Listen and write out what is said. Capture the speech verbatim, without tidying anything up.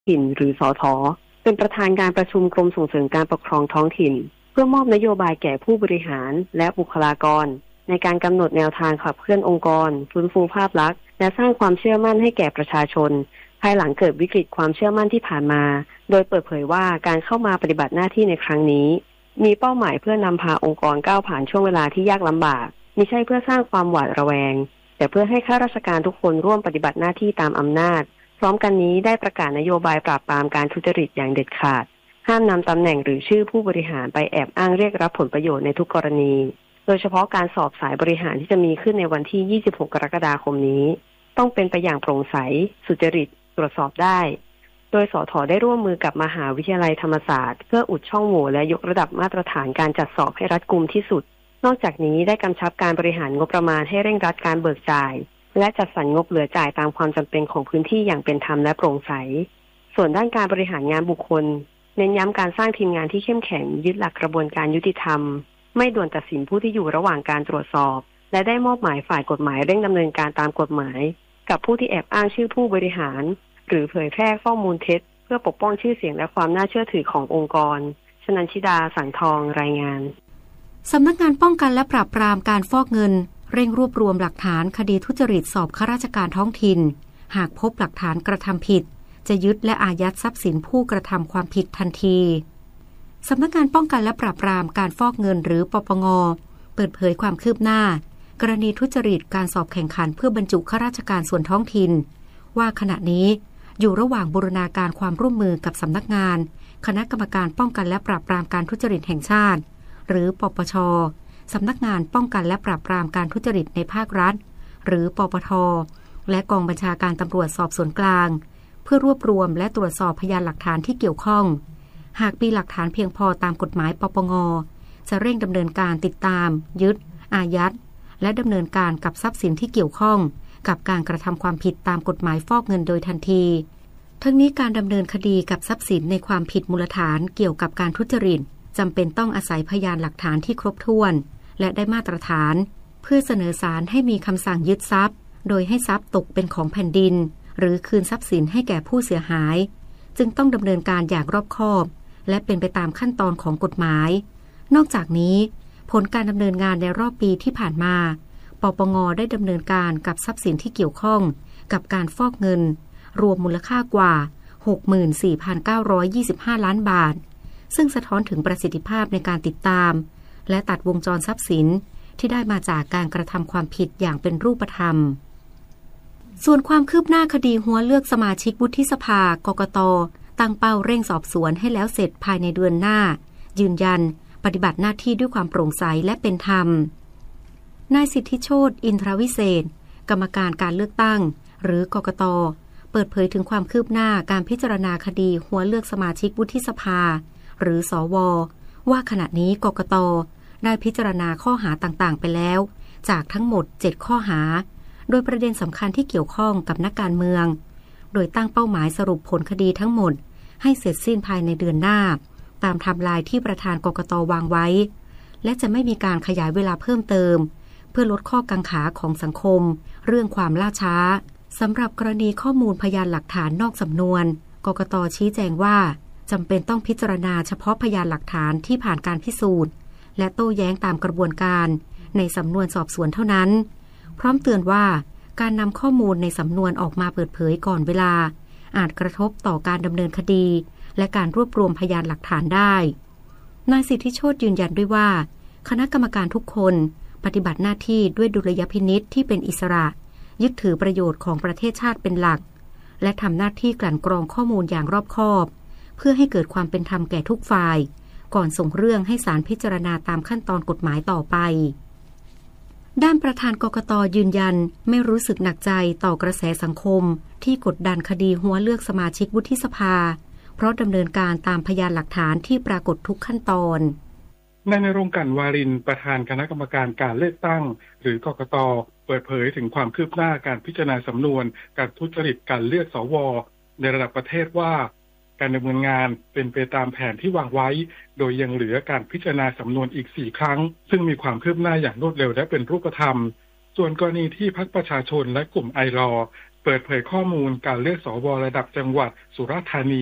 ถิ่นหรือสท.เป็นประธานการประชุมกรมส่งเสริมการปกครองท้องถิ่นเพื่อมอบนโยบายแก่ผู้บริหารและบุคลากรในการกำหนดแนวทางขับเคลื่อนองค์กรฟื้นฟูภาพลักษณ์และสร้างความเชื่อมั่นให้แก่ประชาชนภายหลังเกิดวิกฤตความเชื่อมั่นที่ผ่านมาโดยเปิดเผยว่าการเข้ามาปฏิบัติหน้าที่ในครั้งนี้มีเป้าหมายเพื่อนำพาองค์กรก้าวผ่านช่วงเวลาที่ยากลำบากมิใช่เพื่อสร้างความหวาดระแวงแต่เพื่อให้ข้าราชการทุกคนร่วมปฏิบัติหน้าที่ตามอำนาจพร้อมกันนี้ได้ประกาศนโยบายปราบปรามการทุจริตอย่างเด็ดขาดห้ามนำตำแหน่งหรือชื่อผู้บริหารไปแอบอ้างเรียกรับผลประโยชน์ในทุกกรณีโดยเฉพาะการสอบสายบริหารที่จะมีขึ้นในวันที่ยี่สิบหกกรกฎาคมนี้ต้องเป็นไปอย่างโปร่งใสสุจริตตรวจสอบได้โดยสท.ได้ร่วมมือกับมหาวิทยาลัยธรรมศาสตร์เพื่ออุดช่องโหว่และยกระดับมาตรฐานการจัดสอบให้รัดกุมที่สุดนอกจากนี้ได้กำชับการบริหารงบประมาณให้เร่งรัดการเบิกจ่ายและจัดสรรงบเหลือจ่ายตามความจำเป็นของพื้นที่อย่างเป็นธรรมและโปร่งใสส่วนด้านการบริหารงานบุคคลเน้นย้ำการสร้างทีมงานที่เข้มแข็งยึดหลักกระบวนการยุติธรรมไม่ด่วนตัดสินผู้ที่อยู่ระหว่างการตรวจสอบและได้มอบหมายฝ่ายกฎหมายเร่งดำเนินการตามกฎหมายกับผู้ที่แอบอ้างชื่อผู้บริหารหรือเผยแพร่ข้อมูลเท็จเพื่อปกป้องชื่อเสียงและความน่าเชื่อถือขององค์กรชนันชิดาสังทองรายงานสำนักงานป้องกันและปราบปรามการฟอกเงินเร่งรวบรวมหลักฐานคดีทุจริตสอบข้าราชการท้องถิ่นหากพบหลักฐานกระทำผิดจะยึดและอายัดทรัพย์สินผู้กระทำความผิดทันทีสำนักงานป้องกันและปราบปรามการฟอกเงินหรือปปง.เปิดเผยความคืบหน้ากรณีทุจริตการสอบแข่งขันเพื่อบรรจุข้าราชการส่วนท้องถิ่นว่าขณะนี้อยู่ระหว่างบูรณาการความร่วมมือกับสำนักงานคณะกรรมการป้องกันและปราบปรามการทุจริตแห่งชาติหรือปปช.สำนักงานป้องกันและปราบปรามการทุจริตในภาครัฐหรือปปท.และกองบัญชาการตำรวจสอบสวนกลางเพื่อรวบรวมและตรวจสอบพยานหลักฐานที่เกี่ยวข้องหากมีหลักฐานเพียงพอตามกฎหมายปปง.จะเร่งดำเนินการติดตามยึดอายัดและดำเนินการกับทรัพย์สินที่เกี่ยวข้องกับการกระทำความผิดตามกฎหมายฟอกเงินโดยทันทีทั้งนี้การดำเนินคดีกับทรัพย์สินในความผิดมูลฐานเกี่ยวกับการทุจริตจำเป็นต้องอาศัยพยานหลักฐานที่ครบถ้วนและได้มาตรฐานเพื่อเสนอศาลให้มีคำสั่งยึดทรัพย์โดยให้ทรัพย์ตกเป็นของแผ่นดินหรือคืนทรัพย์สินให้แก่ผู้เสียหายจึงต้องดำเนินการอย่างรอบคอบและเป็นไปตามขั้นตอนของกฎหมายนอกจากนี้ผลการดำเนินงานในรอบปีที่ผ่านมาปปง.ได้ดำเนินการกับทรัพย์สินที่เกี่ยวข้องกับการฟอกเงินรวมมูลค่ากว่า หกหมื่นสี่พันเก้าร้อยยี่สิบห้า ล้านบาทซึ่งสะท้อนถึงประสิทธิภาพในการติดตามและตัดวงจรทรัพย์สินที่ได้มาจากการกระทำความผิดอย่างเป็นรูปธรรมส่วนความคืบหน้าคดีหัวเลือกสมาชิกวุฒิสภากกต.ตั้งเป้าเร่งสอบสวนให้แล้วเสร็จภายในเดือนหน้ายืนยันปฏิบัติหน้าที่ด้วยความโปร่งใสและเป็นธรรมนายสิทธิโชติอินทรวิเศษกรรมการการเลือกตั้งหรือกกต.เปิดเผยถึงความคืบหน้าการพิจารณาคดีหัวเลือกสมาชิกวุฒิสภาหรือสว.ว่าขณะนี้กกต.ได้พิจารณาข้อหาต่างๆไปแล้วจากทั้งหมดเจ็ดข้อหาโดยประเด็นสำคัญที่เกี่ยวข้องกับนักการเมืองโดยตั้งเป้าหมายสรุปผลคดีทั้งหมดให้เสร็จสิ้นภายในเดือนหน้าตามไทม์ไลน์ที่ประธานกกต.วางไว้และจะไม่มีการขยายเวลาเพิ่มเติมเพื่อลดข้อกังขาของสังคมเรื่องความล่าช้าสำหรับกรณีข้อมูลพยานหลักฐานนอกสำนวนกกต.ชี้แจงว่าจำเป็นต้องพิจารณาเฉพาะพยานหลักฐานที่ผ่านการพิสูจน์และโต้แย้งตามกระบวนการในสำนวนสอบสวนเท่านั้นพร้อมเตือนว่าการนำข้อมูลในสำนวนออกมาเปิดเผยก่อนเวลาอาจกระทบต่อการดำเนินคดีและการรวบรวมพยานหลักฐานได้นายสิทธิโชติยืนยันด้วยว่าคณะกรรมการทุกคนปฏิบัติหน้าที่ด้วยดุลยพินิจที่เป็นอิสระยึดถือประโยชน์ของประเทศชาติเป็นหลักและทำหน้าที่กลั่นกรองข้อมูลอย่างรอบคอบเพื่อให้เกิดความเป็นธรรมแก่ทุกฝ่ายก่อนส่งเรื่องให้ศาลพิจารณาตามขั้นตอนกฎหมายต่อไปด้านประธานกกต.ยืนยันไม่รู้สึกหนักใจต่อกระแสสังคมที่กดดันคดีหัวเลือกสมาชิกวุฒิสภาเพราะดำเนินการตามพยานหลักฐานที่ปรากฏทุกขั้นตอนนายณรงค์ กลั่นวารินประธานคณะกรรมการการเลือกตั้งหรือกกต.เปิดเผยถึงความคืบหน้าการพิจารณาสำนวนการทุจริตการเลือกสว.ในระดับประเทศว่าการดำเนินงานเป็นไปตามแผนที่วางไว้โดยยังเหลือการพิจารณาสำนวนอีกสี่ครั้งซึ่งมีความคืบหน้าอย่างรวดเร็วและเป็นรูปธรรมส่วนกรณีที่พรรคประชาชนและกลุ่มไอรอเปิดเผยข้อมูลการเลือกสวระดับจังหวัดสุราษฎร์ธานี